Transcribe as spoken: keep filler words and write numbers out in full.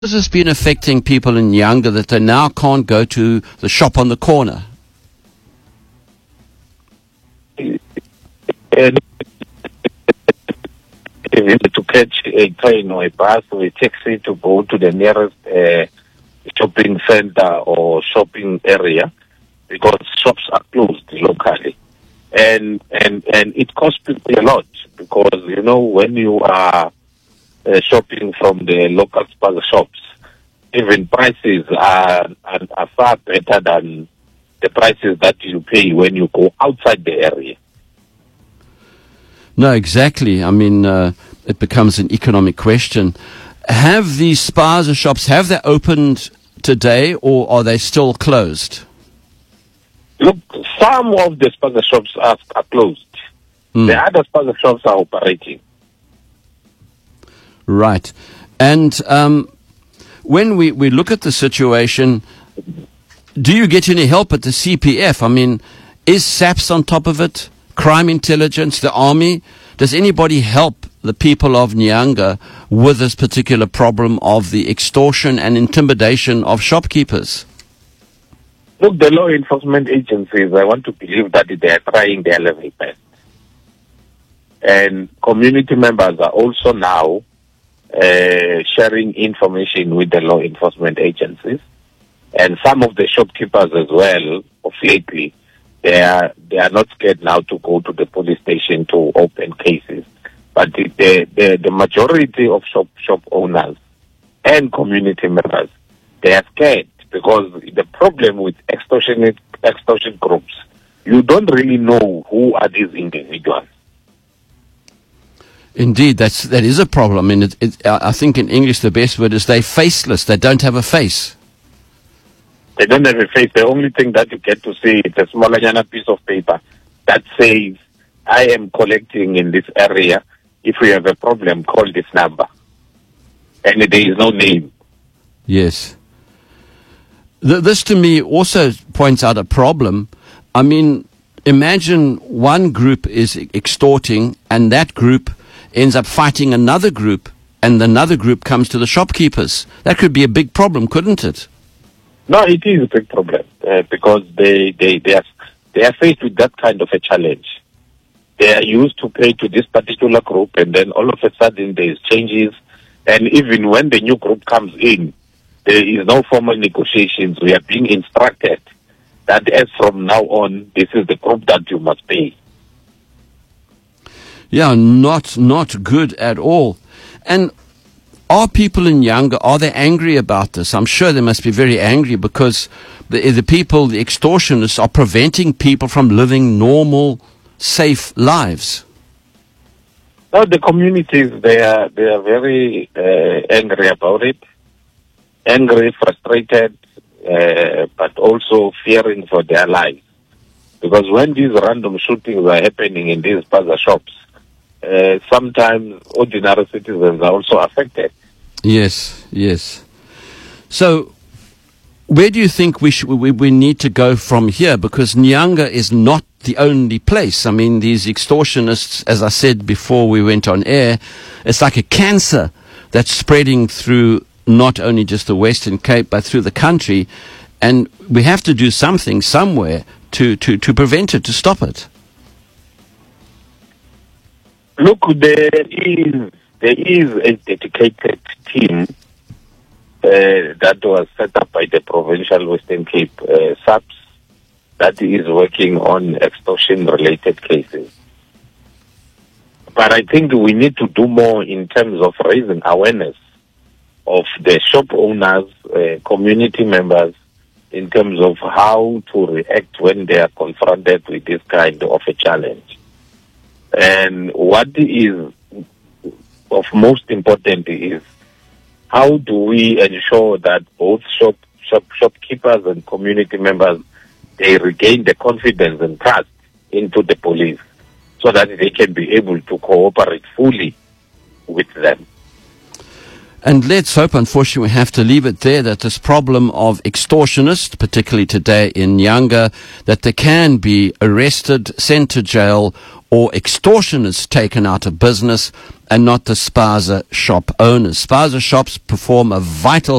has this been affecting people in Nyanga that they now can't go to the shop on the corner? And to catch a train or a bus or a taxi to go to the nearest uh, shopping center or shopping area, because shops are closed locally. And and and it costs people a lot, because, you know, when you are uh, shopping from the local spaza shops, even prices are, are, are far better than the prices that you pay when you go outside the area. No, exactly. I mean, uh, it becomes an economic question. Have these spaza shops, have they opened today, or are they still closed? Look, some of the spaza shops are, are closed. Mm. The other spaza shops are operating. Right. And um, when we, we look at the situation, do you get any help at the C P F? I mean, is SAPS on top of it? Crime intelligence, the army? Does anybody help the people of Nyanga with this particular problem of the extortion and intimidation of shopkeepers? Look, the law enforcement agencies, I want to believe that they are trying their level best. And community members are also now uh, sharing information with the law enforcement agencies. And some of the shopkeepers as well, of lately, they are, they are not scared now to go to the police station to open cases. But the, the, the, the majority of shop, shop owners and community members, they are scared, because the problem with extortionate, extortion groups, you don't really know who are these individuals. Indeed, that's, that is a problem. I mean, it, it, I think in English the best word is they're faceless. They don't have a face. They don't have a face. The only thing that you get to see is a small piece of paper that says, I am collecting in this area. If we have a problem, call this number. And there is no name. Yes. Th- this to me also points out a problem. I mean, imagine one group is extorting and that group ends up fighting another group, and another group comes to the shopkeepers. That could be a big problem, couldn't it? No, it is a big problem uh, because they, they, they, are, they are faced with that kind of a challenge. They are used to pay to this particular group, and then all of a sudden there is changes. And even when the new group comes in, there is no formal negotiations. We are being instructed that as from now on, this is the group that you must pay. Yeah, not not good at all. And are people in Nyanga, are they angry about this? I'm sure they must be very angry, because the, the people, the extortionists, are preventing people from living normal, safe lives. No, the communities, they are, they are very uh, angry about it. Angry, frustrated, uh, but also fearing for their lives. Because when these random shootings are happening in these spaza shops, uh, sometimes ordinary citizens are also affected. Yes, yes. So, where do you think we, sh- we we need to go from here? Because Nyanga is not the only place. I mean, these extortionists, as I said before we went on air, it's like a cancer that's spreading through not only just the Western Cape, but through the country. And we have to do something somewhere to, to, to prevent it, to stop it. Look, there is, there is a dedicated team uh, that was set up by the Provincial Western Cape uh, SAPS that is working on extortion-related cases. But I think we need to do more in terms of raising awareness of the shop owners, uh, community members, in terms of how to react when they are confronted with this kind of a challenge. And what is of most important is, how do we ensure that both shop, shop shopkeepers and community members, they regain the confidence and trust into the police, so that they can be able to cooperate fully with them. And let's hope, unfortunately, we have to leave it there, that this problem of extortionists, particularly today in Nyanga, that they can be arrested, sent to jail, or extortionists taken out of business, and not the spaza shop owners. Spaza shops perform a vital